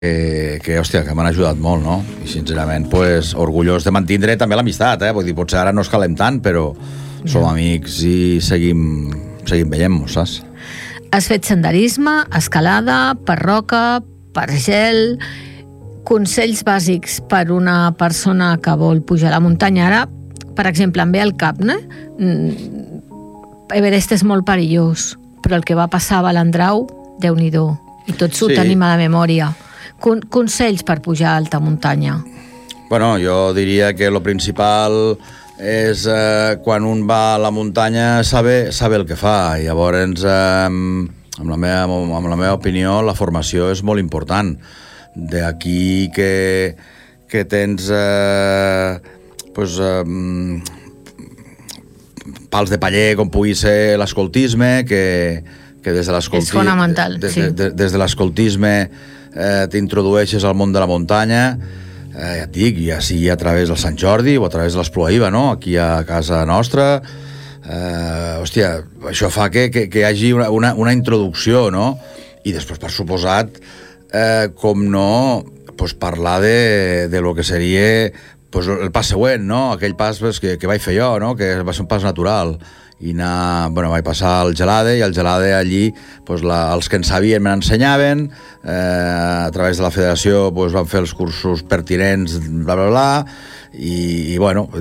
hòstia, que m'han ajudat molt, no? I sincerament, pues, orgullós de mantindre també l'amistat, Vull dir, potser ara no escalem tant, però som amics i seguim veient-nos, saps? Has fet senderisme, escalada, per roca, per gel, consells bàsics per una persona que vol pujar a la muntanya. Ara, per exemple, em ve al cap, no? Everest és molt perillós, però el que va passar a Balandrau, Déu-n'hi-do, i tots ho tenim a la memòria. Consells per pujar a alta muntanya? Bueno, jo diria que lo principal és quan un va a la muntanya saber el que fa. I llavors, amb la meva opinió, la formació és molt important. D'aquí que tens pals de paller com pugui ser l'escoltisme, que des de l'escoltisme... És fonamental, sí. Des de l'escoltisme t'introdueixes al món de la muntanya, ja et dic, ja sigui a través del Sant Jordi o a través de l'Espluaïva, no? Aquí a casa nostra. Hòstia, això fa que hi hagi una introducció, no? I després, per suposat, com no, parlar de lo que seria el pas següent, no? Aquell pas que vaig fer jo, no? Que va ser un pas natural. I vaig passar al Gelade, i al Gelade allí els que en sabien me n'ensenyaven, a través de la federació van fer els cursos pertinents, bla, bla, bla, i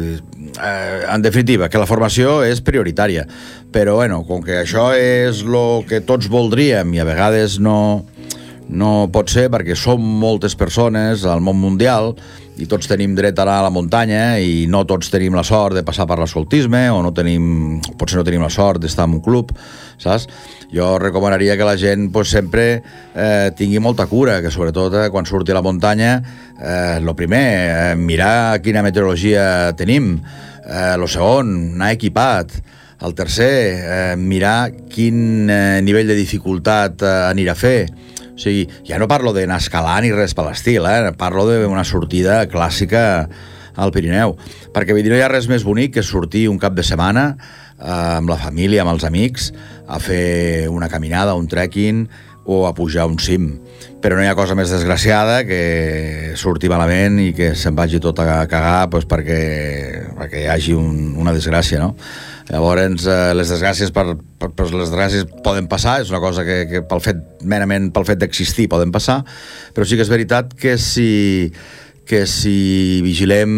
en definitiva, que la formació és prioritària. Però, com que això és el que tots voldríem, i a vegades no pot ser, perquè som moltes persones al món mundial, i tots tenim dret a anar a la muntanya, i no tots tenim la sort de passar per l'escoltisme, o potser no tenim la sort d'estar en un club, saps? Jo recomanaria que la gent sempre tingui molta cura, que sobretot quan surti a la muntanya, el primer, mirar quina meteorologia tenim, el segon, anar equipat, el tercer, mirar quin nivell de dificultat anirà a fer. O sigui, ja no parlo d'anar a escalar ni res per l'estil, parlo d'una sortida clàssica al Pirineu, perquè no hi ha res més bonic que sortir un cap de setmana amb la família, amb els amics, a fer una caminada, un trekking o a pujar un cim. Però no hi ha cosa més desgraciada que sortir malament i que se'n vagi tot a cagar perquè hi hagi una desgràcia, no? Llavors, les desgràcies les desgràcies poden passar, és una cosa que merament pel fet d'existir poden passar, però sí que és veritat que si vigilem,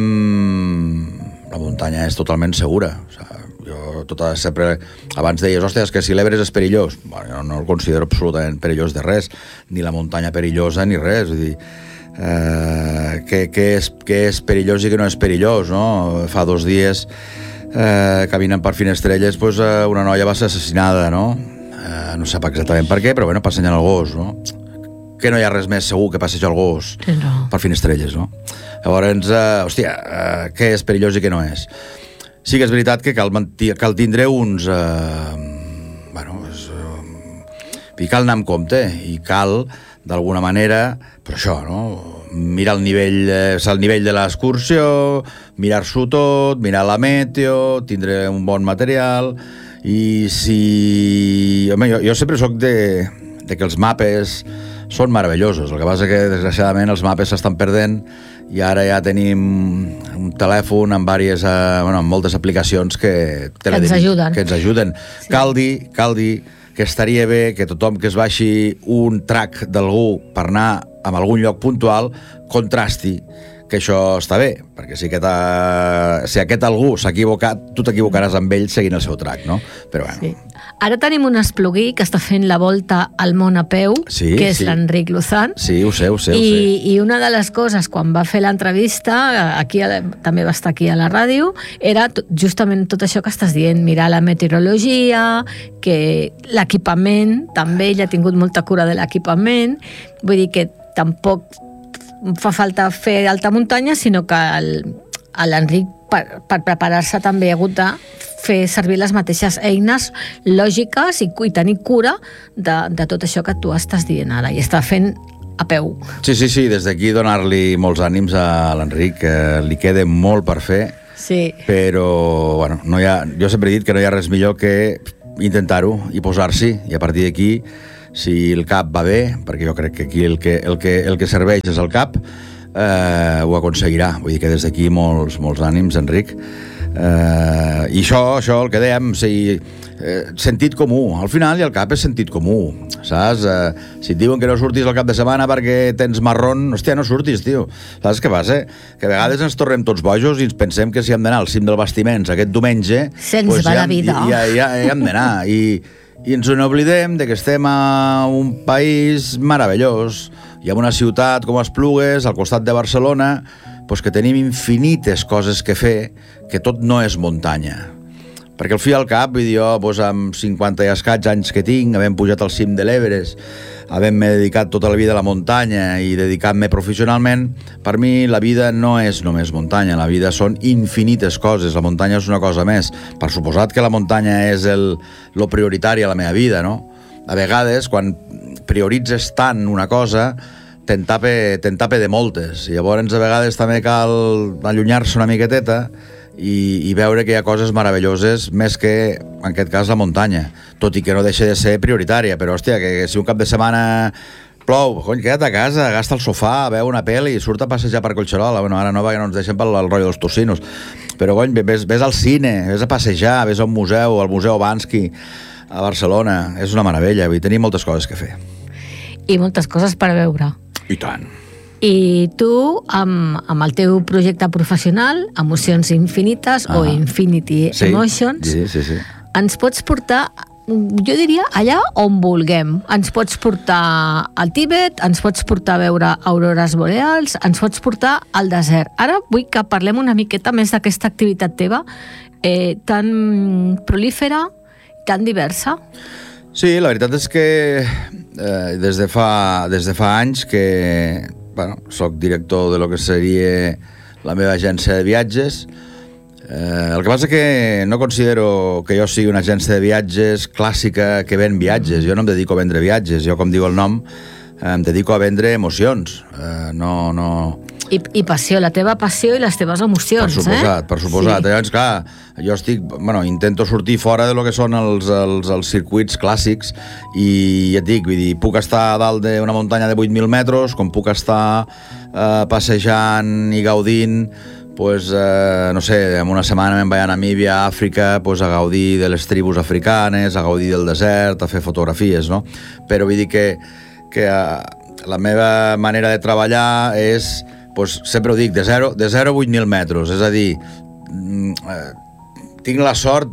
la muntanya és totalment segura. O sigui, jo sempre abans deies, hòstia, que si l'Everest és perillós. Bueno, jo no el considero absolutament perillós de res, ni la muntanya perillosa ni res. Vull dir, què és perillós i què no és perillós, no? Fa 2 dies caminant per Finestrelles, una noia va ser assassinada, no? No sap exactament per què, però passejant el gos, no? Que no hi ha res més segur que passejar el gos per Finestrelles, no? Llavors, què és perillós i què no és? Sí que és veritat que cal tindre uns... i cal anar amb compte, i cal, d'alguna manera, però això, no? Mirar el nivell de l'excursió, mirar-s'ho tot, mirar la meteo, tindre un bon material, i si... Jo sempre soc de que els mapes són meravellosos, el que passa que desgraciadament els mapes s'estan perdent i ara ja tenim un telèfon amb moltes aplicacions que ens ajuden. Sí. Cal dir que estaria bé que tothom que es baixi un track d'algú per anar a algun lloc puntual contrasti que això està bé, perquè si aquest algú s'ha equivocat, tu t'equivocaràs amb ell seguint el seu track, no? Però bueno. Sí. Ara tenim un esplugui que està fent la volta al món a peu, que és l'Enric Luzán. Sí, ho sé. I una de les coses, quan va fer l'entrevista, també va estar aquí a la ràdio, era justament tot això que estàs dient, mirar la meteorologia, que l'equipament, també ell ha tingut molta cura de l'equipament, vull dir que tampoc fa falta fer alta muntanya, sinó que l'Enric, per preparar-se, també ha hagut de fer servir les mateixes eines lògiques i tenir cura de tot això que tu estàs dient ara, i està fent a peu. Sí, des d'aquí donar-li molts ànims a l'Enric, que li queda molt per fer, però jo sempre he dit que no hi ha res millor que intentar-ho i posar-s'hi, i a partir d'aquí si el cap va bé, perquè jo crec que aquí el que serveix és el cap, ho aconseguirà. Vull dir que des d'aquí molts ànims, Enric. I això el que dèiem, sentit comú. Al final i al cap és sentit comú, saps? Si et diuen que no surtis el cap de setmana perquè tens marrón, hòstia, no surtis, tio. Saps què passa? Que a vegades ens tornem tots bojos i ens pensem que si hem d'anar al cim del bastiments aquest diumenge, se'ns va la vida. Ja hem d'anar. I ens n'oblidem de que estem a un país meravellós i en una ciutat com Esplugues, al costat de Barcelona, que tenim infinites coses que fer, que tot no és muntanya. Perquè al fi al cap, vull dir, jo, amb 50 i escaig anys que tinc, havent pujat al cim de l'Everest, havent-me dedicat tota la vida a la muntanya i dedicat-me professionalment, per mi la vida no és només muntanya, la vida són infinites coses, la muntanya és una cosa més. Per suposat que la muntanya és lo prioritari a la meva vida, no? A vegades, quan prioritzes tant una cosa, te'n tape de moltes. I llavors, a vegades, també cal allunyar-se una miqueteta i veure que hi ha coses meravelloses, més que, en aquest cas, la muntanya. Tot i que no deixa de ser prioritària. Però, hòstia, que si un cap de setmana plou, cony, queda't a casa, gasta el sofà, veu una pel·li i surt a passejar per Collserola. Bueno, ara no, perquè no ens deixen pel rotllo dels tocinos. Però, cony, ves al cine, ves a passejar, ves a un museu, al Museu Bansky, a Barcelona. És una meravella, vull dir, tenim moltes coses que fer. I moltes coses per veure. I tant. I tu, amb el teu projecte professional, Emocions Infinites, o Infinity Emotions, sí. ens pots portar, jo diria, allà on vulguem. Ens pots portar al Tíbet, ens pots portar a veure aurores boreals, ens pots portar al desert. Ara vull que parlem una miqueta més d'aquesta activitat teva, tan prolífera, tan diversa. Sí, la veritat és que des de fa anys que soc director de lo que seria la meva agència de viatges. El que passa que no considero que jo sigui una agència de viatges clàssica que ven viatges. Jo no em dedico a vendre viatges. Jo, com diu el nom, em dedico a vendre emocions. I passió, la teva passió i les teves emocions, Per suposat. Sí. Llavors, clar, jo intento sortir fora de lo que són els circuits clàssics i ja et dic, vull dir, puc estar a dalt d'una muntanya de 8.000 metres, com puc estar passejant i gaudint, no sé, en una setmana me'n vaig a Namíbia, a Àfrica, a gaudir de les tribus africanes, a gaudir del desert, a fer fotografies, no? Però vull dir que la meva manera de treballar és, sempre ho dic, de 0 a 8.000 metres, és a dir, tinc la sort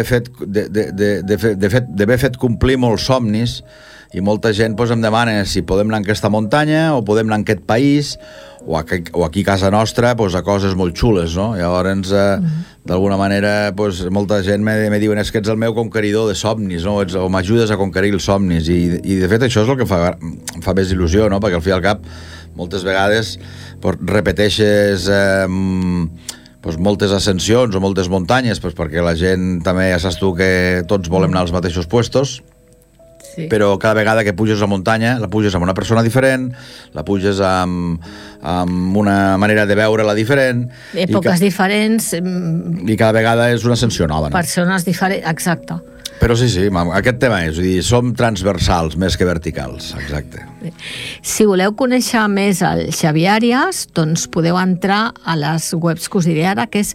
d'haver fet complir molts somnis i molta gent em demana si podem anar en aquesta muntanya o podem anar en aquest país o aquí a casa nostra a coses molt xules, no? Llavors, d'alguna manera, molta gent me diuen és que ets el meu conqueridor de somnis, no? O m'ajudes a conquerir els somnis i de fet això és el que em fa més il·lusió, no? Perquè al fi i al cap moltes vegades repeteixes moltes ascensions o moltes muntanyes perquè la gent també, ja saps tu, que tots volem anar als mateixos puestos. Sí. Però cada vegada que puges a muntanya la puges amb una persona diferent, la puges amb una manera de veure-la diferent, èpoques diferents, i cada vegada és una ascensió nova, no? Persones diferents, exacte. Però sí, aquest tema és, vull dir, som transversals més que verticals, exacte. Si voleu conèixer més el Xavier Àrias, doncs podeu entrar a les webs que us diré ara, que és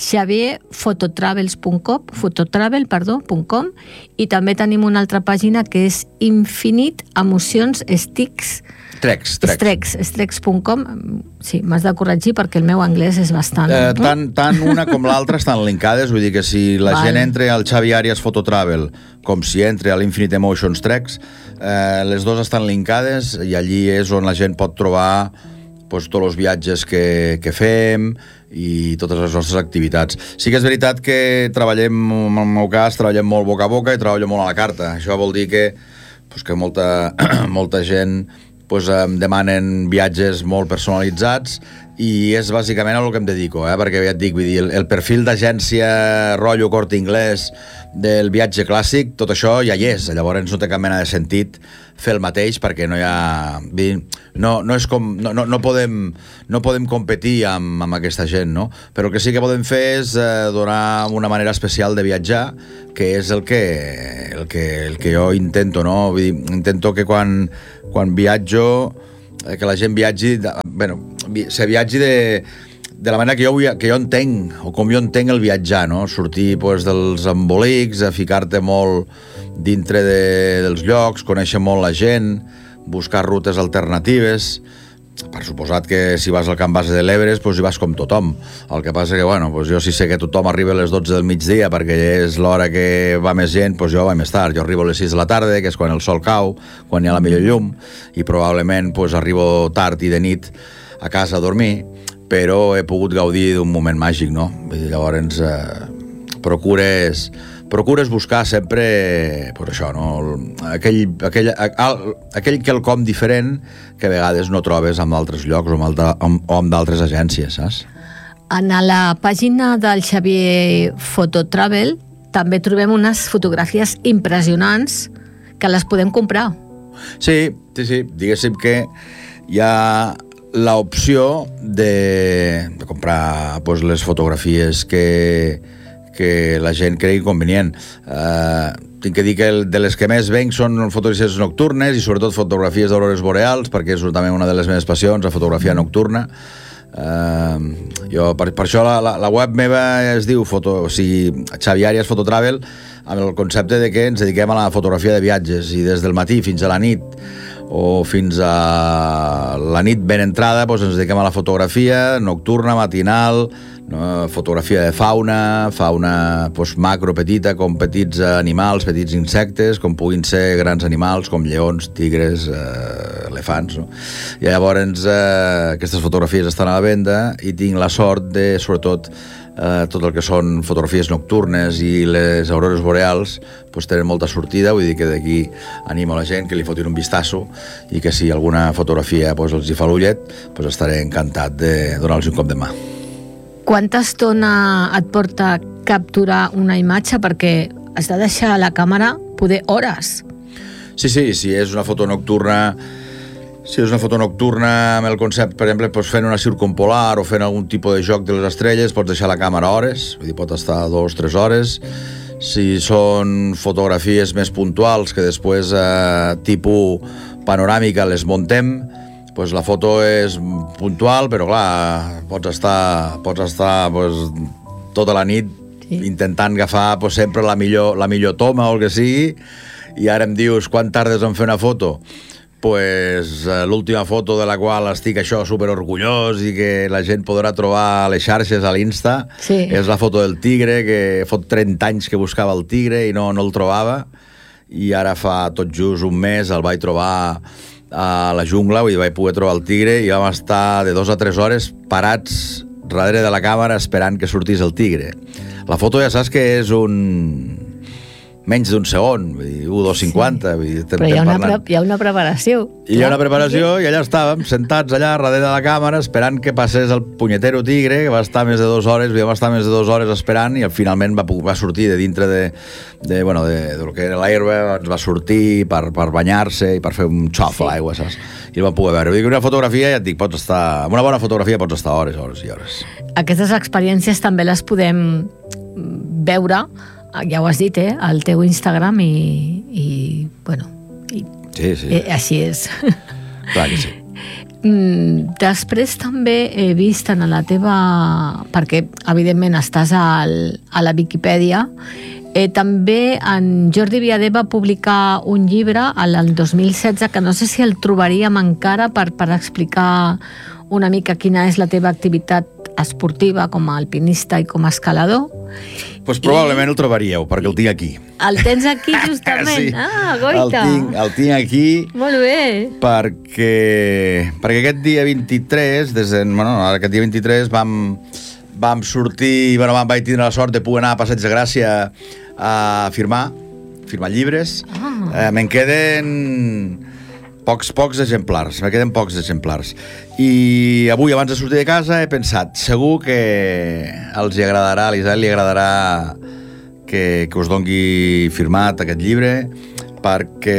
xavierfototravel.com, i també tenim una altra pàgina que és Infinite Emocions Strex.com. Sí, m'has de corregir perquè el meu anglès és bastant... Tant una com l'altra estan linkades, vull dir que si la gent entra al Xavier Àrias Fototravel com si entra a l'Infinite Emotions Strex, les dues estan linkades i allí és on la gent pot trobar tots els viatges que fem i totes les nostres activitats. Sí que és veritat que treballem, en el meu cas, treballem molt boca a boca i treballo molt a la carta. Això vol dir que molta gent pues, em demanen viatges molt personalitzats i és bàsicament a el que em dedico, perquè ja et dic, vull dir, el perfil d'agència rotllo Corte Inglés del viatge clàssic, tot això ja hi és, llavors no té cap mena de sentit fer el mateix perquè no hi ha... No és com... No podem competir amb aquesta gent, no? Però el que sí que podem fer és donar una manera especial de viatjar, que és el que jo intento, no? Vull dir, intento que quan viatjo que la gent viatgi, se viatgi de la manera que jo entenc, o com jo entenc el viatjar, no? Sortir pues, dels embolics, a ficar-te molt dintre dels llocs, conèixer molt la gent, buscar rutes alternatives. Per suposat que si vas al Camp Base de l'Everest pues hi vas com tothom. El que passa que, pues jo si sé que tothom arriba a les 12 del migdia perquè és l'hora que va més gent, pues jo vaig més tard. Jo arribo a les 6 de la tarda, que és quan el sol cau, quan hi ha la millor llum, i probablement pues, arribo tard i de nit a casa a dormir, però he pogut gaudir d'un moment màgic, no? Llavors procures buscar sempre per això, no? Aquell quelcom diferent que a vegades no trobes en altres llocs o amb d'altres agències, saps? En la pàgina del Xavier Fototravel també trobem unes fotografies impressionants que les podem comprar. Sí. Diguéssim que hi ha l'opció de comprar pues, les fotografies que la gent cregui convenient. Tinc que dir que de les que més venc són fotografies nocturnes i sobretot fotografies d'aurores boreals, perquè és també una de les meves passions, la fotografia nocturna. Jo, per això la web meva es diu Xavier Arias Fototravel, amb el concepte de que ens dediquem a la fotografia de viatges, i des del matí fins a la nit o fins a la nit ben entrada doncs ens dediquem a la fotografia nocturna, matinal, no? Fotografia de fauna doncs macro, petita, com petits animals, petits insectes, com puguin ser grans animals com lleons, tigres, elefants, no? I llavors aquestes fotografies estan a la venda i tinc la sort de, sobretot, tot el que són fotografies nocturnes i les aurores boreals pues, tenen molta sortida, vull dir que d'aquí animo a la gent que li fotin un vistazo i que si alguna fotografia pues, els hi fa l'ullet, pues, estaré encantat de donar-los un cop de mà. Quanta estona et porta capturar una imatge? Perquè has de deixar la càmera poder hores. Sí, si és una foto nocturna. Si és una foto nocturna amb el concepte, per exemple, doncs fent una circumpolar o fent algun tipus de joc de les estrelles, pots deixar la càmera hores, vull dir, pot estar 2-3 hores. Si són fotografies més puntuals, que després, tipus panoràmica, les montem, doncs la foto és puntual, però clar, pots estar doncs, tota la nit intentant agafar doncs, sempre la millor toma o el que sigui, i ara em dius quan tardes en fer una foto. Pues, l'última foto de la qual estic super orgullós i que la gent podrà trobar a les xarxes, a l'Insta, és la foto del tigre, que fot 30 anys que buscava el tigre i no el trobava, i ara fa tot just un mes el vaig trobar a la jungla, vull dir, vaig poder trobar el tigre i vam estar de 2 a 3 hores parats darrere de la càmera esperant que sortís el tigre. La foto ja saps que és menys d'un segon, 1:2:50. Però hi ha una preparació. Hi ha una preparació i allà estàvem, sentats allà darrere de la càmera, esperant que passés el punyetero tigre, que va estar més de 2 hores, vam estar més de 2 hores esperant, i finalment va sortir de dintre de lo que era l'herba, ens va sortir per banyar-se i per fer un xof a l'aigua, saps? I el vam poder veure. Vull dir que una fotografia, ja et dic, amb una bona fotografia pots estar hores i hores. Aquestes experiències també les podem veure, ja ho has dit, al teu Instagram i així és. Clar que sí. Després també he vist en la teva... perquè evidentment estàs a la Viquipèdia, també en Jordi Viader va publicar un llibre el 2016 que no sé si el trobaríem encara per explicar una mica quina és la teva activitat esportiva com a alpinista i com a escalador. Pues probablement el trobaríeu, perquè el tinc aquí. El tens aquí, justament? Sí. Ah, goita! El tinc aquí. Molt bé. Perquè aquest dia 23, aquest dia 23 vam sortir, vaig tindre la sort de poder anar a Passeig de Gràcia a firmar llibres. Me'n queden pocs exemplars, me queden pocs exemplars. I avui, abans de sortir de casa, he pensat, segur que els hi agradarà, a l'Israel li agradarà que us dongui firmat aquest llibre, perquè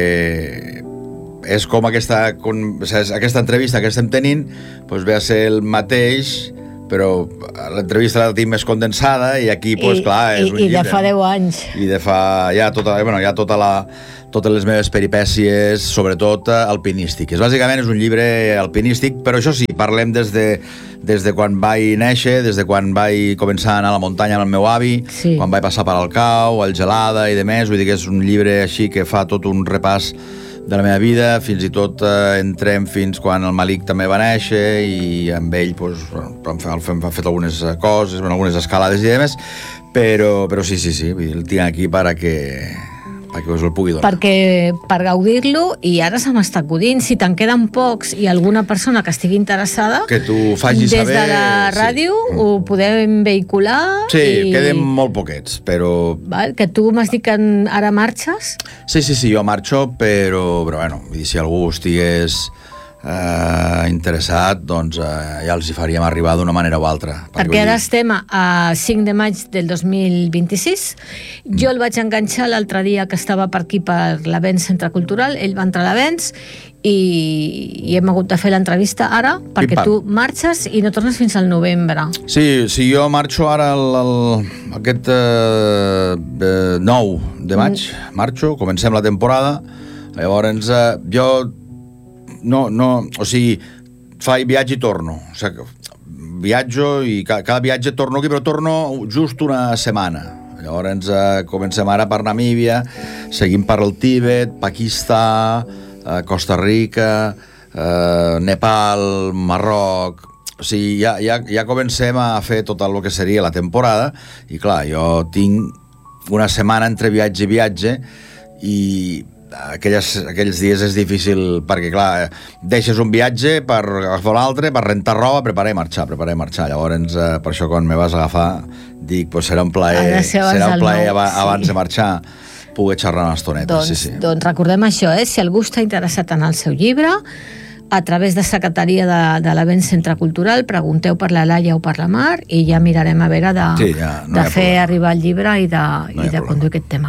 és com aquesta entrevista que estem tenint, doncs ve a ser el mateix, però l'entrevista la tinc més condensada i aquí, doncs clar, és un llibre. I de fa 10 anys. I de fa, ja totes les meves peripècies, sobretot alpinístiques. Bàsicament és un llibre alpinístic, però això sí, parlem des de quan vaig néixer, des de quan vaig començar a anar a la muntanya amb el meu avi, quan vaig passar per Alcau, el Gelada i demés, vull dir que és un llibre així que fa tot un repàs de la meva vida, fins i tot entrem fins quan el Malik també va néixer i amb ell hem fet algunes coses, algunes escalades i demés, però sí, el tinc aquí perquè us el pugui donar. Perquè per gaudir-lo, i ara se m'està acudint, si te'n queden pocs i alguna persona que estigui interessada, que t'ho faci saber... Des de la ràdio ho podem vehicular. Sí, queden molt poquets, però... Val, que tu m'has dit que ara marxes? Sí, jo marxo, però bueno, si algú estigués interessat, doncs ja els hi faríem arribar d'una manera o altra. Perquè ara estem a 5 de maig del 2026. Jo el vaig enganxar l'altre dia que estava per aquí per l'Avenç Centre Cultural, ell va entrar a l'Avenç i hem hagut de fer l'entrevista ara perquè tu marxes i no tornes fins al novembre. Sí, jo marxo ara aquest 9 de maig, marxo, comencem la temporada, llavors jo o sigui, faig viatge i torno. O sigui, viatjo i cada viatge torno aquí, però torno just una setmana. Llavors comencem ara per Namíbia, seguim per el Tíbet, Pakistà, Costa Rica, Nepal, Marroc... O sigui, ja comencem a fer tot el que seria la temporada i clar, jo tinc una setmana entre viatge i viatge i aquells dies és difícil perquè clar, deixes un viatge per agafar l'altre, per rentar roba, preparar i marxar. Llavors per això quan me vas agafar dic, pues serà un plaer abans de marxar poder xerrar una estoneta. Doncs recordem això, si algú està interessat en el seu llibre, a través de secretaria de l'Avenç Centre Cultural pregunteu per la Laia o per la Mar i ja mirarem a veure de fer arribar el llibre i de conduir aquest tema.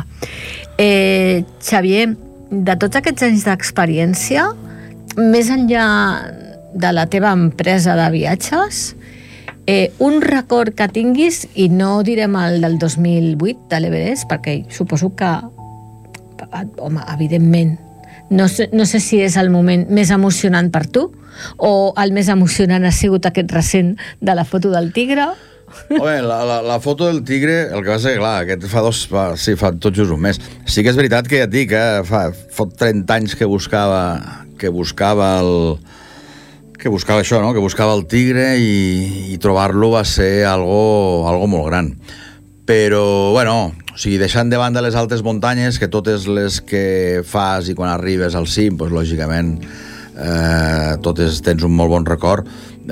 Xavier, de tots aquests anys d'experiència, més enllà de la teva empresa de viatges, un record que tinguis, i no direm el del 2008 de l'Everest, perquè suposo que, home, evidentment, no sé si és el moment més emocionant per tu, o el més emocionant ha sigut aquest recent de la foto del tigre. Home, la foto del tigre, el que va ser, clar, aquest fa tot just un mes. Sí que és veritat que ja et dic, fa 30 anys que buscava això, no? Que buscava el tigre i trobar-lo va ser algo molt gran. Però, bueno, o sigui, deixant de banda les altes muntanyes, que totes les que fas i quan arribes al cim, doncs, lògicament, totes tens un molt bon record.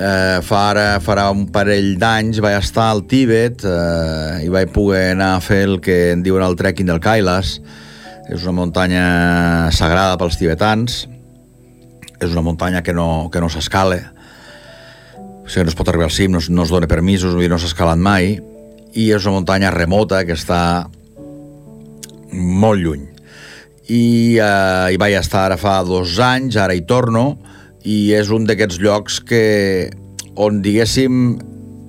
Farà un parell d'anys vaig estar al Tíbet i vaig poder anar a fer el que en diuen el trekking del Kailas. És una muntanya sagrada pels tibetans, és una muntanya que no s'escala, o sigui, no es pot arribar al cim, no es dona permisos, no s'ha escalat mai, i és una muntanya remota que està molt lluny. I vaig estar ara fa 2 anys, ara hi torno, i és un d'aquests llocs on, diguéssim,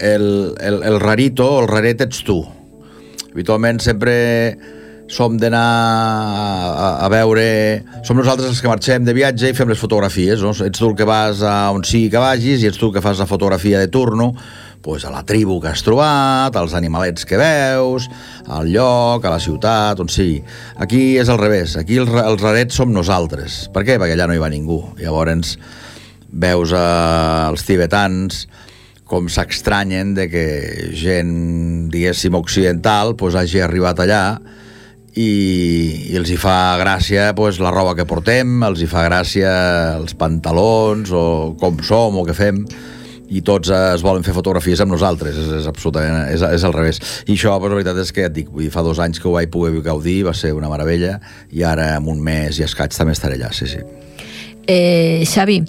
el rarito, el raret ets tu. Habitualment sempre som d'anar a veure... Som nosaltres els que marxem de viatge i fem les fotografies, no? Ets tu el que vas a on sigui que vagis i ets tu el que fas la fotografia de turno, pues a la tribu que has trobat, als animalets que veus, al lloc, a la ciutat, on sigui. Aquí és al revés, aquí els rarets som nosaltres. Per què? Perquè allà no hi va ningú. Llavors veus els tibetans com s'extranyen de que gent, diguéssim, occidental hagi arribat allà i els hi fa gràcia la roba que portem, els hi fa gràcia els pantalons o com som o què fem, i tots es volen fer fotografies amb nosaltres. És absolutament, és al revés. I això, la veritat és que ja et dic, fa 2 anys que ho vaig poder gaudir, va ser una meravella, i ara en un mes i escaig també estaré allà, sí. Xavi,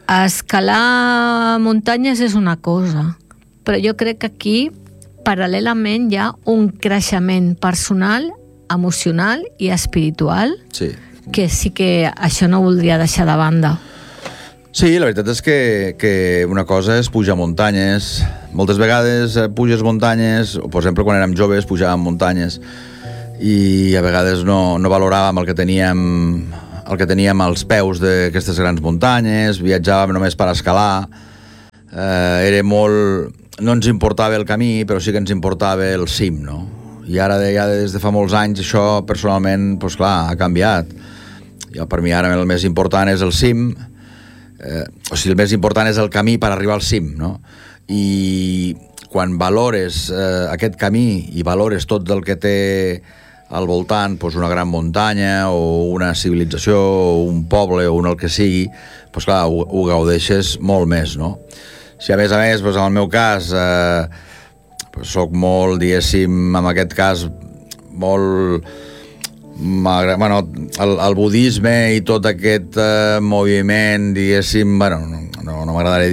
escalar muntanyes és una cosa, però jo crec que aquí paral·lelament hi ha un creixement personal, emocional i espiritual, Sí. que sí que això no voldria deixar de banda. Sí, la veritat és que una cosa és pujar muntanyes. Moltes vegades puges muntanyes, o per exemple quan érem joves pujàvem muntanyes i a vegades no valoràvem el que teníem als peus d'aquestes grans muntanyes, viatjàvem només per escalar, era molt... No ens importava el camí, però sí que ens importava el cim, no? I ara ja des de fa molts anys això personalment, doncs clar, ha canviat. I per mi ara el més important és el cim, o sigui, el més important és el camí per arribar al cim, no? I quan valores aquest camí i valores tot el que té al voltant, doncs una gran muntanya o una civilització o un poble o un el que sigui, doncs clar, ho gaudeixes molt més, no? Si a més, doncs en el meu cas soc molt, diguéssim, en aquest cas molt... Bueno, el budisme i tot aquest moviment, diguéssim, bueno, no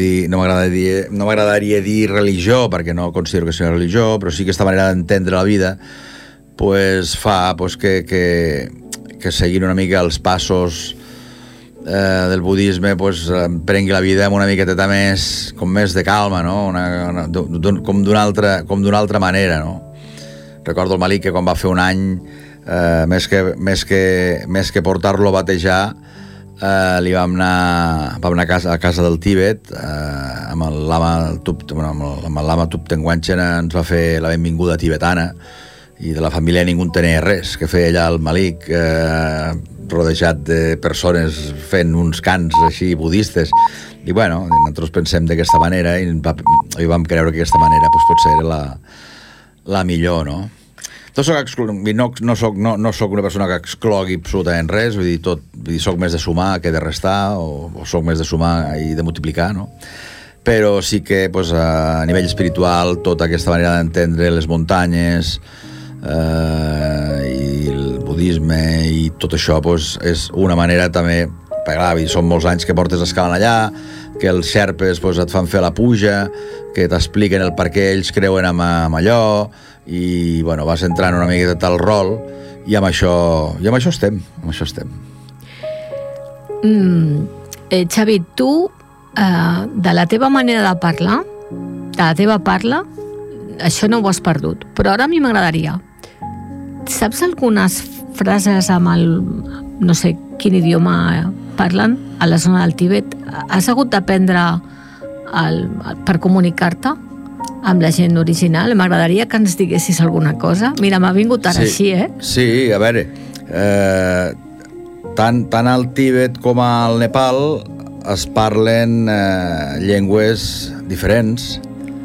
m'agradaria dir religió, perquè no considero que sigui una religió, però sí que aquesta manera d'entendre la vida pues, fa pues, que seguint una mica els passos del budisme pues, prengui la vida amb una miqueta més, com més de calma, no? Com d'una altra manera, no? Recordo el Malik que quan va fer un any més que portar-lo a batejar li vam anar a casa del Tíbet amb el lama Thupten Wanchen ens va fer la benvinguda tibetana i de la família ningú en tenia res que feia allà el Malik rodejat de persones fent uns cants així budistes i bueno, nosaltres pensem d'aquesta manera i vam creure que aquesta manera pues, potser era la millor, no? No soc una persona que exclogui absolutament res, vull dir, soc més de sumar que de restar o soc més de sumar i de multiplicar, no? Però sí que pues, a nivell espiritual tota aquesta manera d'entendre les muntanyes i el budisme i tot això pues, és una manera també, perquè són molts anys que portes escalant allà, que els xerpes pues, et fan fer la puja, que t'expliquen el per què ells creuen en allò i bueno, vas entrant una miqueta tal rol i amb això estem, Xavi, tu de la teva manera de parlar, de la teva parla, això no ho has perdut, però ara a mi m'agradaria, saps algunes frases amb el no sé quin idioma parlen a la zona del Tíbet? Has hagut d'aprendre per comunicar-te amb la gent original? M'agradaria que ens diguessis alguna cosa. Mira, m'ha vingut ara així, Sí, a veure, tant al Tíbet com al Nepal es parlen llengües diferents.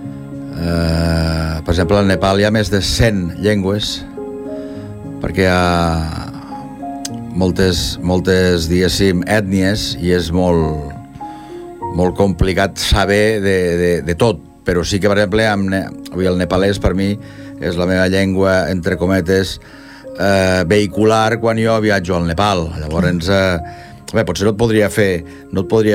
Per exemple, al Nepal hi ha més de 100 llengües, perquè hi ha moltes diguéssim, ètnies i és molt complicat saber de tot. Però sí que, per exemple, el nepalès per mi és la meva llengua, entre cometes, vehicular quan jo viatjo al Nepal. Llavors, potser no et podria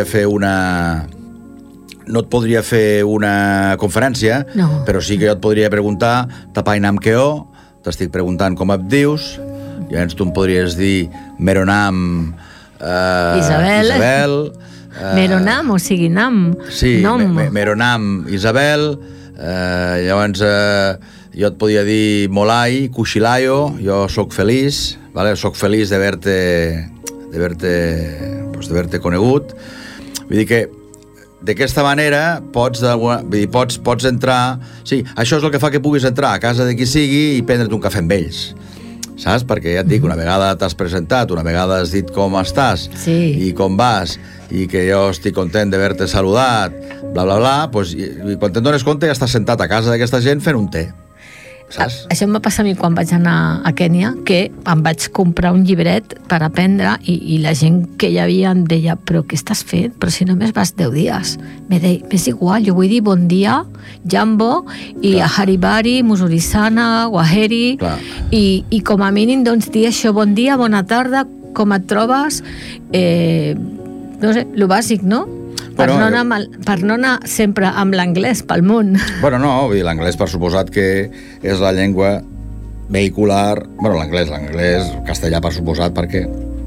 fer una conferència, no. Però sí que jo et podria preguntar Tapai Nam Keo, t'estic preguntant com et dius, i llavors tu em podries dir Meronam Isabel Meronam, o sigui, Nam. Sí, Meronam Isabel, llavors jo et podia dir Molai Kushilayo, jo sóc feliç, vale? Sóc feliç de verte conegut. Vull dir que d'aquesta manera pots entrar... Sí, això és el que fa que puguis entrar a casa de qui sigui i prendre't un cafè amb ells. Saps? Perquè ja et dic, una vegada t'has presentat, una vegada has dit com estàs i com vas, i que jo estic content d'haver-te saludat, bla, bla, bla, doncs, i quan te'n dones compte ja estàs sentat a casa d'aquesta gent fent un té. Saps? Això em va passar a mi quan vaig anar a Kènia, que em vaig comprar un llibret per aprendre i la gent que hi havia em deia, però què estàs fent? Però si només vas 10 dies. M'és igual, jo vull dir bon dia, Jambo, i Haribari, Musurisana, Waheri, i com a mínim doncs dir això, bon dia, bona tarda, com et trobes, no sé, lo bàsic, no? Per no anar sempre amb l'anglès pel món. Bueno, no, l'anglès per suposat que és la llengua vehicular, bueno, l'anglès, castellà per suposat, perquè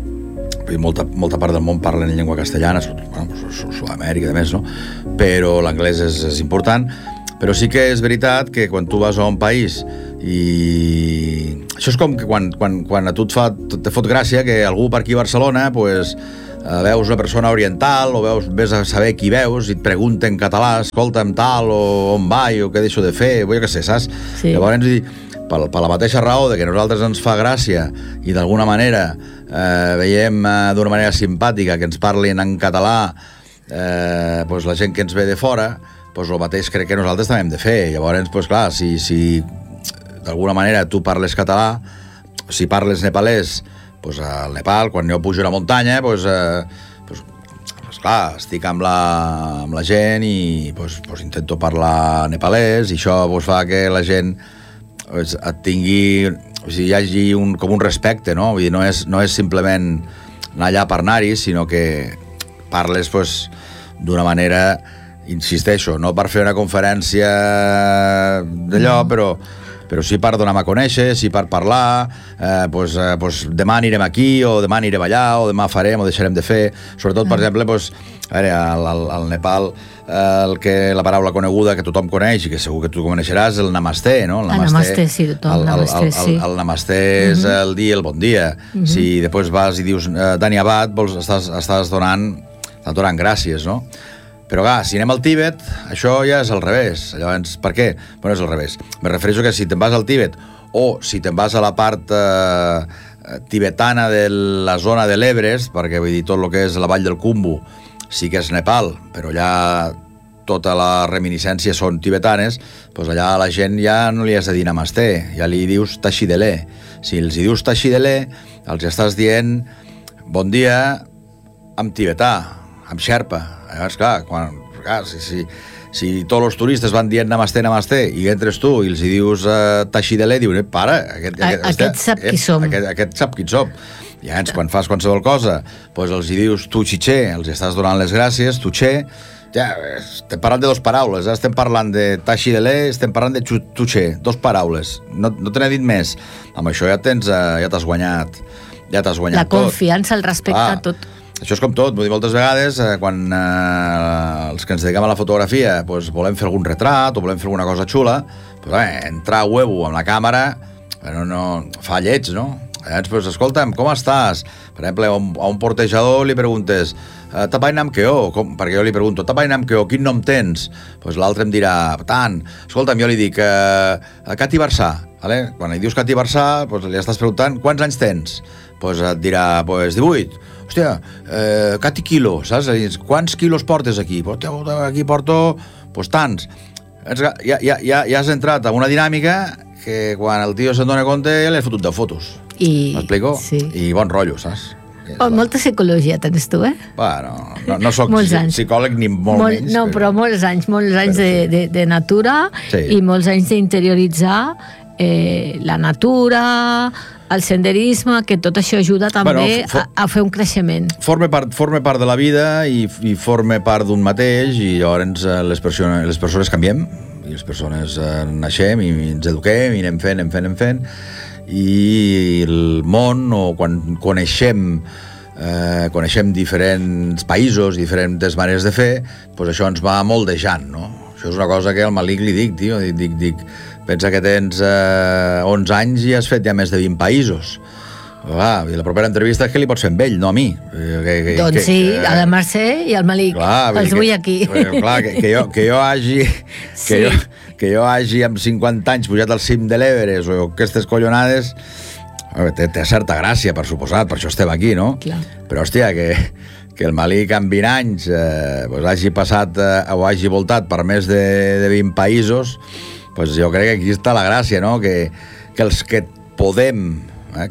molta part del món parla en llengua castellana, Sud-amèrica i més, no? Però l'anglès és important. Però sí que és veritat que quan tu vas a un país i... Això és com que quan a tu te fot gràcia que algú per aquí a Barcelona pues, veus una persona oriental o ves a saber qui veus i et pregunta en català, escolta'm tal, o on vaig, o què deixo de fer, o jo què sé, saps? Sí. Llavors, per la mateixa raó de que a nosaltres ens fa gràcia i d'alguna manera veiem d'una manera simpàtica que ens parlin en català pues la gent que ens ve de fora, pues el mateix crec que nosaltres també hem de fer. Llavors, pues clar, si d'alguna manera tu parles català, si parles nepalès, pues al Nepal, quan jo pujo a la muntanya, pues clar, estic amb la gent i pues intento parlar nepalès i això pues fa que la gent pues, et tingui, o sigui, hi hagi com un respecte, no? Vull dir, no és simplement anar allà per anar-hi, sinó que parles pues, d'una manera, insisteixo, no per fer una conferència d'allò, però sí per donar-me a conèixer, sí per parlar, pues, demà anirem aquí, o demà anirem allà, o demà farem, o deixarem de fer. Sobretot, per exemple, pues, al Nepal, la paraula coneguda que tothom coneix i que segur que tu coneixeràs, el namasté, no? El namasté, sí, tothom, namasté, sí. El namasté és el dia i el bon dia. Si després vas i dius Dhanyavad, estàs donant gràcies, no? Però, clar, si anem al Tíbet, això ja és al revés. Llavors, per què? Bueno, és al revés. Me refereixo que si te'n vas al Tíbet o si te'n vas a la part tibetana de la zona de l'Everest, perquè vull dir, tot el que és la vall del Khumbu sí que és Nepal, però allà tota la reminiscència són tibetanes, doncs allà a la gent ja no li has de dir namasté, ja li dius tashidele. Si els hi dius tashidele, els estàs dient bon dia en tibetà, en xerpa. Llavors, clar, si tots els turistes van dient namasté, namasté, i entres tu i els hi dius tashidele, diuen, para, aquest sap qui som. Aquest sap qui som. I llavors, quan fas qualsevol cosa, doncs els hi dius tu xitxer, els estàs donant les gràcies, tu xer, ja, estem parlant de dues paraules, estem parlant de tashidele, estem parlant de tuxer, dues paraules, no te n'he dit més. Amb això ja t'has guanyat tot. La confiança, el respecte a tot. Això és com tot, vull dir, moltes vegades quan els que ens dediquem a la fotografia doncs volem fer algun retrat o volem fer alguna cosa xula, doncs, entrar a huevo amb la càmera no fa lleig, no? Llavors, doncs, escolta'm, com estàs? Per exemple, a un portejador li preguntes tapainam keo, perquè jo li pregunto tapainam keo, quin nom tens? Doncs l'altre em dirà, tant. Escolta'm, jo li dic Cati Barçà, vale? Quan li dius Cati Barçà, doncs li estàs preguntant quants anys tens? Doncs et dirà, 18. Hòstia, Cati Quilo, saps? Quants quilos portes aquí? Aquí porto, tants. Ja has entrat a una dinàmica que quan el tio se'n dona compte ja l'he fotut de fotos. M'explico? Sí. I bon rotllo, saps? Molta psicologia tens tu, eh? Bueno, no soc psicòleg ni molt menys. No, però molts anys de natura i molts anys d'interioritzar la natura, el senderisme, que tot això ajuda també a fer un creixement. Forma part de la vida i forma part d'un mateix, i llavors les persones canviem, i les persones naixem i ens eduquem i anem fent, i el món, o quan coneixem diferents països, diferents maneres de fer, doncs això ens va moldejant, no? Això és una cosa que al Malik li dic, tio, dic, pensa que tens 11 anys i has fet ja més de 20 països. La propera entrevista és que li pots fer amb ell, no a mi. Doncs sí, a la Mercè i al Malik. Els vull aquí. Clar, que jo hagi amb 50 anys pujat al cim de l'Everest o aquestes collonades, té certa gràcia, per suposat, per això estem aquí, no? Clar. Però, hòstia, que el Malik amb 20 anys hagi passat o hagi voltat per més de 20 països, doncs jo crec que aquí està la gràcia, no? Que els que podem,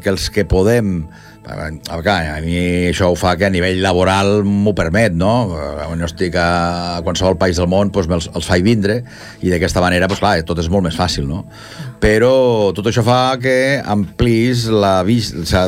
a mi això ho fa que a nivell laboral m'ho permet, no? Quan jo estic a qualsevol país del món, doncs els faig vindre, i d'aquesta manera, doncs clar, tot és molt més fàcil, no? Però tot això fa que amplis la vista,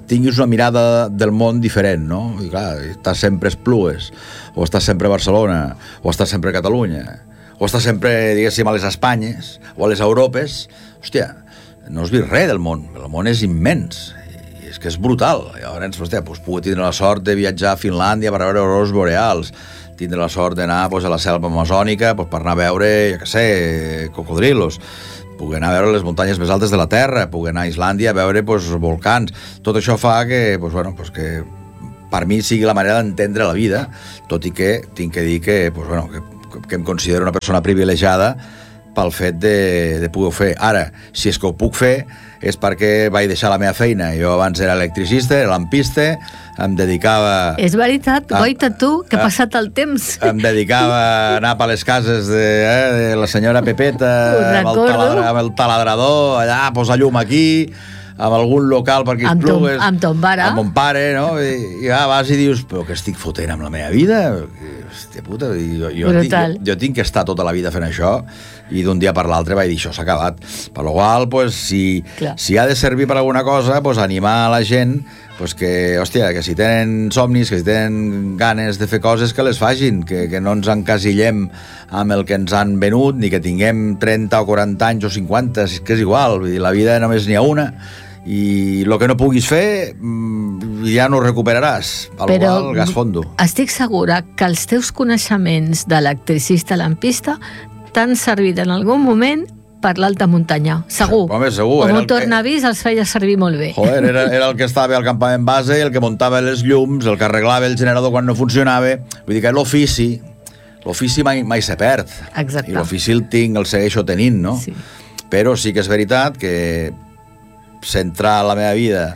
tinguis una mirada del món diferent, no? I clar, estàs sempre a Esplugues, o estàs sempre a Barcelona, o estàs sempre a Catalunya, o estàs sempre, diguéssim, a les Espanyes, o a les Europes. Hòstia, no has vist res del món. El món és immens, i és que és brutal. Llavors, hòstia, puc tindre la sort de viatjar a Finlàndia per veure aurores boreals, tindre la sort d'anar a la selva amazònica per anar a veure, jo què sé, cocodrilos, puc anar a veure les muntanyes més altes de la Terra, puc anar a Islàndia a veure volcans. Tot això fa que, que per mi sigui la manera d'entendre la vida, tot i que tinc que dir que em considero una persona privilegiada pel fet de poder-ho fer. Ara, si és que ho puc fer, és perquè vaig deixar la meva feina. Jo abans era electricista, era lampista, em dedicava... És veritat, goita tu, que ha passat el temps. Em dedicava a anar per les cases de la senyora Pepeta, amb el taladrador, allà, posar llum aquí, amb algun local per aquí Esplugues. Amb ton pare. Amb mon pare, no? I vas i dius, però què estic fotent amb la meva vida? Hòstia puta, jo tinc que estar tota la vida fent això, i d'un dia per l'altre vaig dir, això s'ha acabat. Per la qual cosa, si ha de servir per alguna cosa, animar a la gent que, hòstia, que si tenen somnis, que si tenen ganes de fer coses, que les facin, que no ens encasillem amb el que ens han venut, ni que tinguem 30 o 40 anys o 50, que és igual, vull dir, la vida només n'hi ha una, i el que no puguis fer ja no ho recuperaràs, al qual gas fondo. Estic segura que els teus coneixements d'electricista lampista t'han servit en algun moment per l'alta muntanya, segur. Home, segur. O un tornavís els feia servir molt bé. Joder, era el que estava al campament base, el que muntava les llums, el que arreglava el generador quan no funcionava. Vull dir que l'ofici mai se perd. Exacte. I l'ofici el segueixo tenint, no? Sí. Però sí que és veritat que centrar la meva vida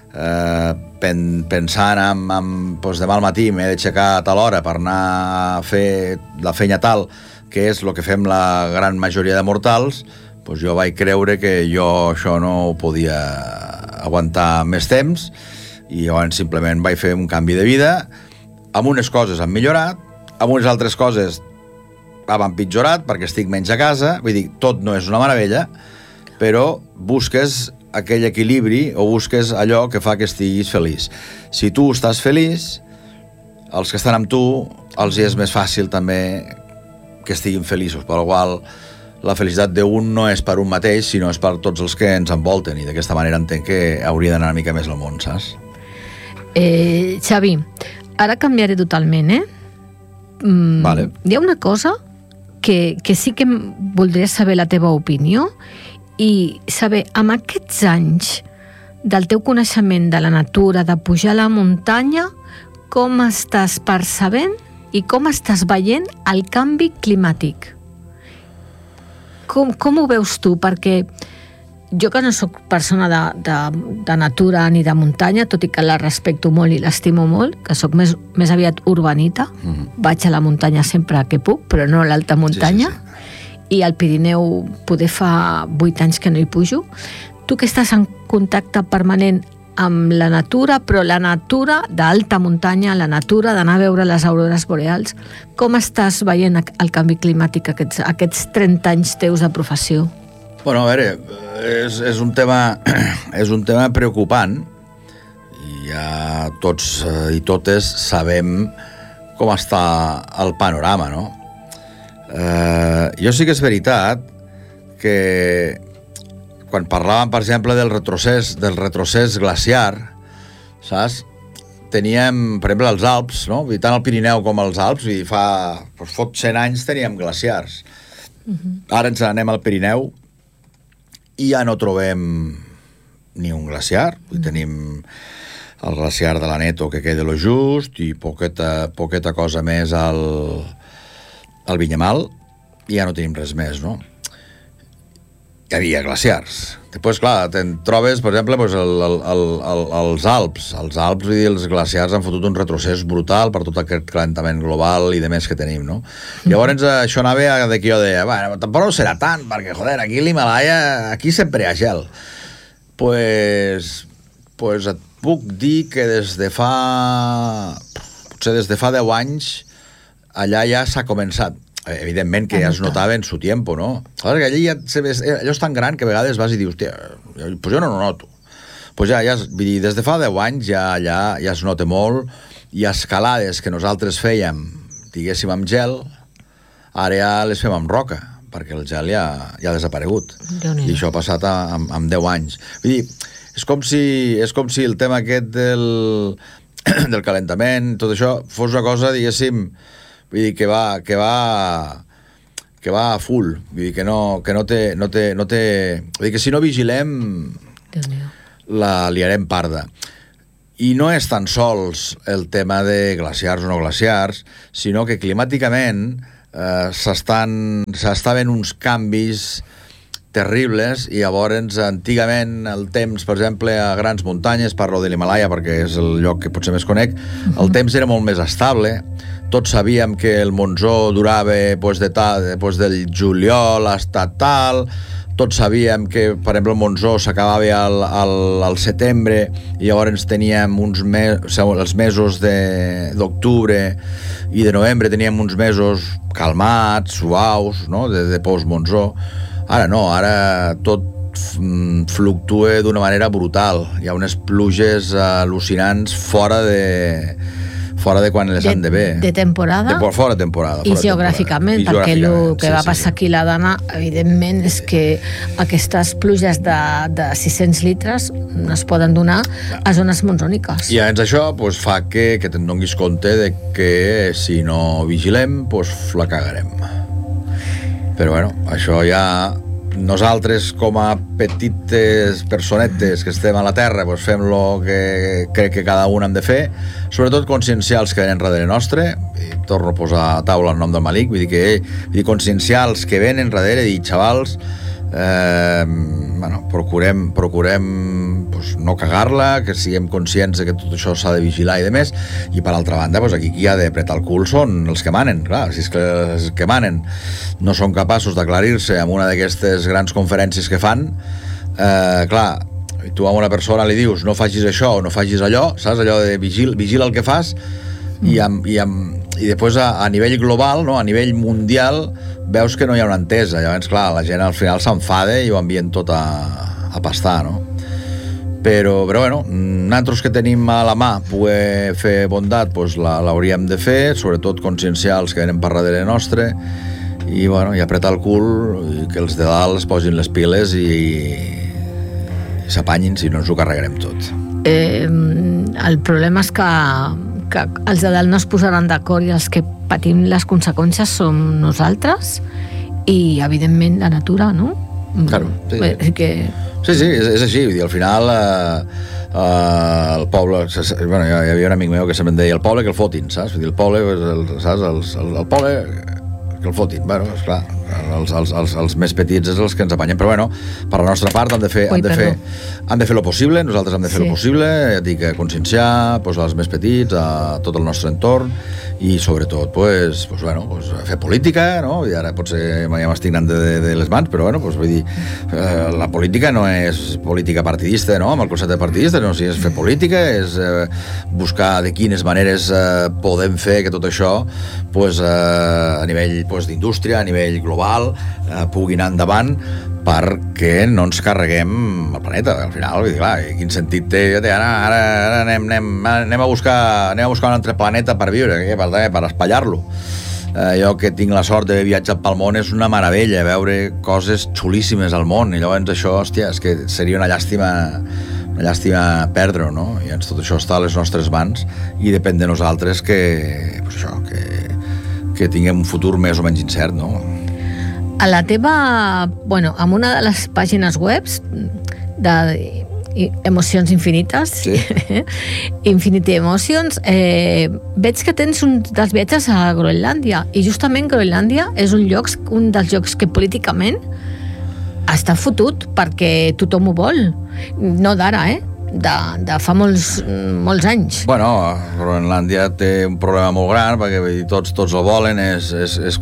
pensant en demà al matí m'he d'aixecar a tal hora per anar a fer la feina tal, que és el que fem la gran majoria de mortals, jo vaig creure que jo això no ho podia aguantar més temps, i llavors simplement vaig fer un canvi de vida. Amb unes coses han millorat, amb unes altres coses han empitjorat perquè estic menys a casa, vull dir, tot no és una meravella, però busques aquell equilibri o busques allò que fa que estiguis feliç. Si tu estàs feliç, els que estan amb tu els és més fàcil també que estiguin feliços, per la qual la felicitat d'un no és per un mateix, sinó és per tots els que ens envolten, i d'aquesta manera entenc que hauria d'anar una mica més al món, saps? Xavi, ara canviaré totalment, Vale. Hi ha una cosa que sí que voldria saber la teva opinió, i saber, amb aquests anys del teu coneixement de la natura, de pujar a la muntanya, com estàs percebent i com estàs veient el canvi climàtic? Com ho veus tu? Perquè jo, que no sóc persona de natura ni de muntanya, tot i que la respecto molt i l'estimo molt, que sóc més aviat urbanita, vaig a la muntanya sempre que puc, però no a l'alta muntanya, i al Pirineu poder fa 8 anys que no hi pujo. Tu que estàs en contacte permanent amb la natura, però la natura d'alta muntanya, la natura d'anar a veure les aurores boreals, com estàs veient el canvi climàtic aquests 30 anys teus de professió? Bueno, a veure, és un tema preocupant, i ja tots i totes sabem com està el panorama, no? Jo sí que és veritat que quan parlàvem, per exemple, del retrocés glaciar, saps? Teníem, per exemple, els Alps, no? Tant el Pirineu com els Alps, i fa 100 anys teníem glaciars. Ara ens anem al Pirineu i ja no trobem ni un glaciar. Tenim el glaciar de l'Aneto, que queda lo just, i poqueta cosa més al Vinyamal, i ja no tenim res més, no? Hi havia glaciars. Després, clar, te'n trobes, per exemple, els Alps. Els Alps, vull dir, els glaciars han fotut un retrocés brutal per tot aquest calentament global i de més que tenim, no? Llavors, això anava de que jo deia, bueno, tampoc no serà tant, perquè, joder, aquí a l'Himalaya, aquí sempre hi ha gel. Pues et puc dir que potser des de fa 10 anys, allà ja s'ha començat. Evidentment que ja es notava en su tiempo, no? Clar, que allà ja allò és tan gran que a vegades vas i dius, hòstia, pues jo no ho noto. Pues vull dir, des de fa 10 anys ja es nota molt, i escalades que nosaltres fèiem, diguéssim, amb gel, ara ja les fem amb roca, perquè el gel ja ha desaparegut. I això ha passat amb 10 anys. Vull dir, és com si el tema aquest del calentament, tot això, fos una cosa, diguéssim, vull dir, que va a full, vull dir, que no té... Vull dir, que si no vigilem, la liarem parda. I no és tan sols el tema de glaciars o no glaciars, sinó que climàticament s'està veient uns canvis terribles, i llavors antigament el temps, per exemple, a grans muntanyes, parlo de l'Himalaya perquè és el lloc que potser més conec, el temps era molt més estable. Tots sabíem que el monsó durava des del juliol hasta tal, tots sabíem que, per exemple, el monsó s'acabava al setembre, i llavors teníem els mesos d'octubre i de novembre teníem uns mesos calmats, suaus, no?, de post-monsó. Ara no, ara tot fluctua d'una manera brutal. Hi ha unes pluges al·lucinants fora de quan les han d'haver. De temporada? Fora de temporada. I geogràficament, perquè el que va passar aquí a la Dana, evidentment, és que aquestes pluges de 600 litres no es poden donar a zones monsòniques. I llavors això fa que te'n donis compte de que si no vigilem, la cagarem. Però bueno, això ja nosaltres com a petites personetes que estem a la terra fem el que crec que cada un hem de fer, sobretot conscienciar els que venen darrere nostre, i torno a posar a taula el nom del Malik, vull dir conscienciar els que venen darrere, i xavals, procurem no cagar-la, que siguem conscients de que tot això s'ha de vigilar i de més. I per altra banda, aquí qui ha d'apretar el cul són els que manen. Clar, si és que els que manen no són capaços d'aclarir-se en una d'aquestes grans conferències que fan, clar, tu a una persona li dius no facis això o no facis allò, saps? Allò de vigila el que fas, i després a nivell global, no? A nivell mundial, veus que no hi ha una entesa. Llavors, clar, la gent al final s'enfada i ho envien tot a pastar, no? Però bueno, nosaltres que tenim a la mà poder fer bondat, l'hauríem de fer, sobretot conscienciar els que venen per darrere nostre, i apretar el cul, i que els de dalt es posin les piles i s'apanyin, si no ens ho carregarem tot. El problema és que els de dalt no es posaran d'acord, i els que patim les conseqüències som nosaltres i, evidentment, la natura, no? Claro, sí. Sí, és així, vull dir, al final el poble, hi havia un amic meu que sempre em deia el poble que el fotin, saps? Vull dir, el poble, saps? El poble que el fotin, esclar, els més petits és els que ens apanyen, però per la nostra part han de fer lo possible, nosaltres hem de fer lo possible, dic, conscienciar els més petits, a tot el nostre entorn, i sobretot fer política, no? I ara potser ja m'estic anant de les mans, però vull dir, la política no és política partidista, no? Amb el concepte partidista, no, si és fer política, és buscar de quines maneres podem fer que tot això a nivell d'indústria, a nivell global, pugui anar endavant, perquè no ens carreguem el planeta. Al final, vull dir, clar, quin sentit té? Ara anem a buscar un altre planeta per viure, per espatllar-lo. Jo que tinc la sort de viatjar pel món, és una meravella veure coses xulíssimes al món, i llavors això, hòstia, és que seria una llàstima perdre-ho, no? I tot això està a les nostres mans, i depèn de nosaltres que tinguem un futur més o menys incert, no? A la teva... en una de les pàgines webs de Emocions Infinites, sí. Infinity Emotions, veig que tens un dels viatges a Groenlàndia, i justament Groenlàndia és un dels llocs que políticament està fotut, perquè tothom ho vol. No d'ara, de fa molts anys. Groenlàndia té un problema molt gran, perquè tots el volen, és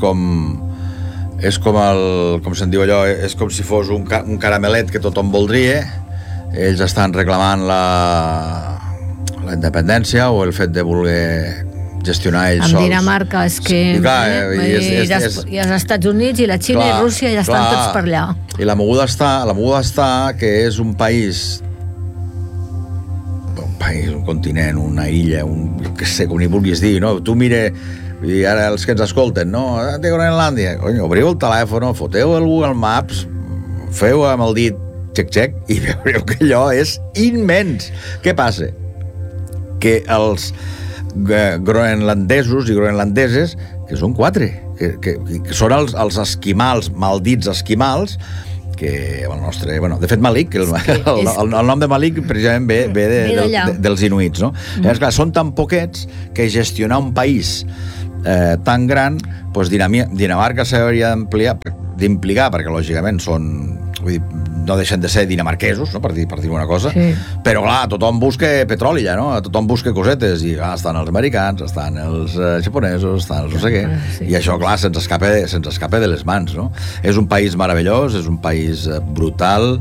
com se'n diu allò, és com si fos un caramelet que tothom voldria. Ells estan reclamant la independència, o el fet de voler gestionar ells sols. Amb Dinamarca és que... I els Estats Units i la Xina i Rússia ja estan tots per allà. I la moguda està que és un país país, un continent, una illa, que sé, com ni vulguis dir, no? Tu mire, i ara els que ens escolten, no? De Groenlàndia, obriu el telèfon, foteu el Google Maps, feu amb el dit xec-xec i veureu que allò és immens. Què passa? Que els groenlandesos i groenlandeses, que són 4, que són els esquimals, maldits esquimals, que el nostre... Bueno, de fet, Malik, el nom de Malik precisament ve dels inuits, no? Llavors, clar, són tan poquets que gestionar un país tan gran, doncs Dinamarca s'hauria d'implicar, perquè lògicament són... Vull dir, no deixen de ser dinamarquesos, no? per dir una cosa, sí. Però clar, tothom busca petroli ja, no? Tothom busca cosetes, i clar, estan els americans, estan els japonesos, estan els no sé què, sí. I això, clar, se'ns escapa de les mans, no? És un país meravellós, és un país brutal,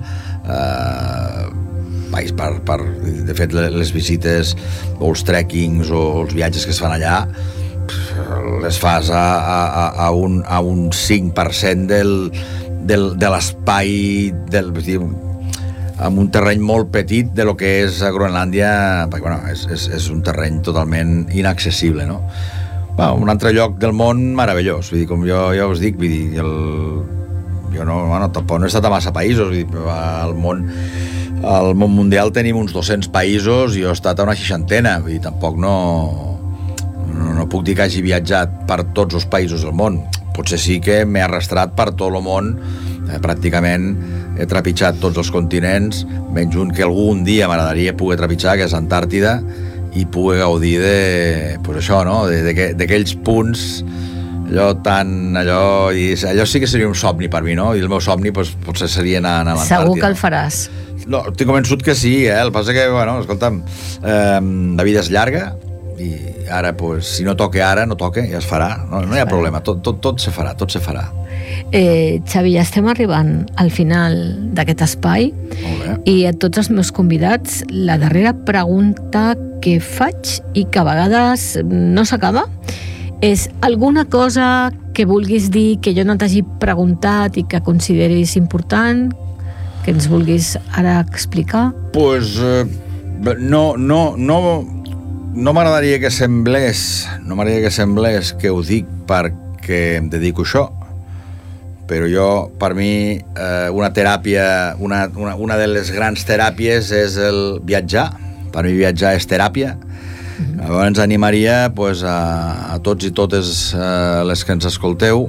país de fet, les visites o els trekkings o els viatges que es fan allà les fas a un 5% de l'espai amb un terreny molt petit de lo que és a Groenlàndia, perquè bueno, és un terreny totalment inaccessible, no? Un altre lloc del món meravellós, vull dir, com jo us dic, vull dir, jo tampoc no he estat a massa països, vull dir, al món mundial tenim uns 200 països i jo he estat a una 60, vull dir, tampoc no puc dir que hagi viatjat per tots els països del món. Potser sí que m'he arrastrat per tot el món, pràcticament he trepitjat tots els continents, menys un que algun dia m'agradaria poder trepitjar, que és Antàrtida, i poder gaudir pues això, no? D'aquells punts, allò sí que seria un somni per mi, no? I el meu somni pues, potser seria anar a l'Antàrtida. Segur que el faràs. No, estic convençut que sí, el que passa que, bueno, escolta'm, la vida és llarga, i ara, pues, si no toca ara, no toca, ja es farà, no hi ha problema, tot se farà, tot se farà. Xavi, ja estem arribant al final d'aquest espai i a tots els meus convidats la darrera pregunta que faig i que a vegades no s'acaba és alguna cosa que vulguis dir que jo no t'hagi preguntat i que consideris important, que ens vulguis ara explicar? Pues no m'agradaria que semblés que ho dic perquè em dedico a això, però jo, per mi, una teràpia, una de les grans teràpies és el viatjar. Per mi viatjar és teràpia. Llavors animaria pues, a tots i totes les que ens escolteu,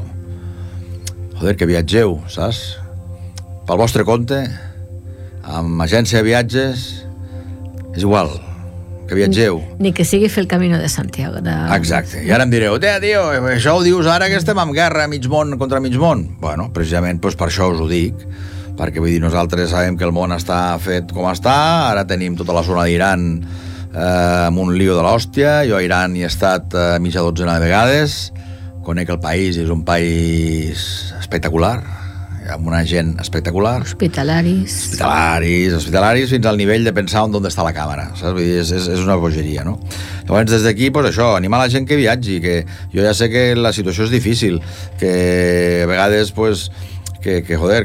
que viatgeu, saps? Pel vostre compte, amb agència de viatges, és igual, que viatgeu. Ni que sigui fer el Camino de Santiago. Exacte. I ara em direu, tio, això ho dius ara que estem en guerra mig món contra mig món. Bueno, precisament per això us ho dic, perquè vull dir, nosaltres sabem que el món està fet com està, ara tenim tota la zona d'Iran amb un lío de l'hòstia. Jo a Iran hi he estat mitja dotzena de vegades, conec el país, és un país espectacular, amb una gent espectacular. Hospitalaris fins al nivell de pensar on està la càmera, saps? Vull dir, és una bogeria, no? Llavors, des d'aquí, pues això, animar la gent que viatgi, que jo ja sé que la situació és difícil, que a vegades, pues, que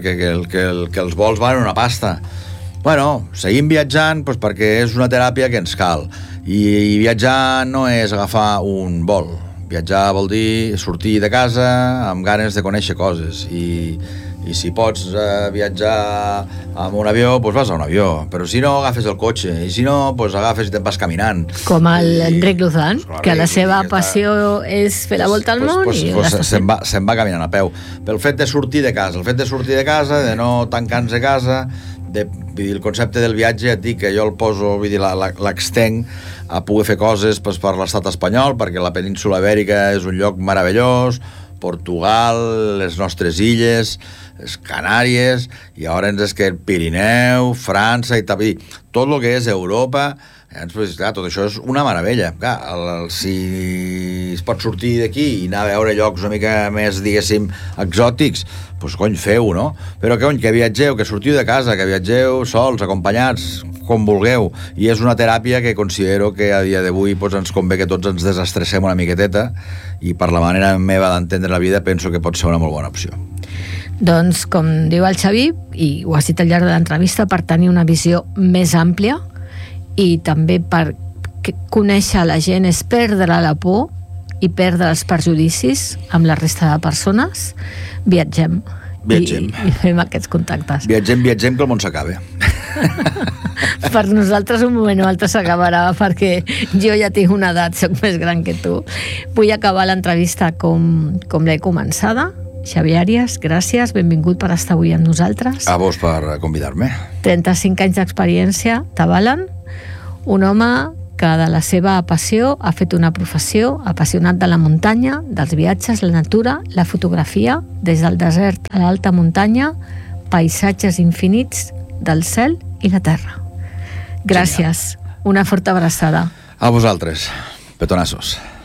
els vols valen una pasta. Bueno, seguim viatjant pues, perquè és una teràpia que ens cal. I viatjar no és agafar un vol. Viatjar vol dir sortir de casa amb ganes de conèixer coses i si pots viatjar amb un avió, doncs vas a un avió, però si no agafes el cotxe, i si no, doncs agafes i te'n vas caminant. Com l'Enric Luzán, que la seva passió és fer la volta al món i se'n va caminant a peu. Pel fet de sortir de casa, de no tancar-nos a casa, el concepte del viatge, et dic que jo el poso, l'extenc a poder fer coses per l'estat espanyol, perquè la península Ibèrica és un lloc meravellós, Portugal, les nostres illes, les Canàries, i ara és que el Pirineu, França, i tot el que és Europa, doncs, clar, tot això és una meravella. Clar, si es pot sortir d'aquí i anar a veure llocs una mica més, diguéssim, exòtics, doncs, cony, feu, no? Però, cony, que viatgeu, que sortiu de casa, que viatgeu sols, acompanyats, com vulgueu, i és una teràpia que considero que a dia d'avui doncs, ens convé que tots ens desestressem una miqueteta, i per la manera meva d'entendre la vida penso que pot ser una molt bona opció. Doncs, com diu el Xavi, i ho has dit al llarg de l'entrevista, per tenir una visió més àmplia i també per conèixer la gent és perdre la por i perdre els perjudicis amb la resta de persones. Viatgem. I fem aquests contactes. Viatgem, que el món s'acabe. Per nosaltres un moment o altre s'acabarà, perquè jo ja tinc una edat, soc més gran que tu. Vull acabar l'entrevista com l'he començada. Xavier Àrias, gràcies, benvingut per estar avui amb nosaltres. A vos per convidar-me. 35 anys d'experiència t'avalen. Un home que de la seva passió ha fet una professió, apassionat de la muntanya, dels viatges, la natura, la fotografia, des del desert a l'alta muntanya, paisatges infinits del cel i la terra. Gràcies. Genial. Una forta abraçada. A vosaltres. Petonassos.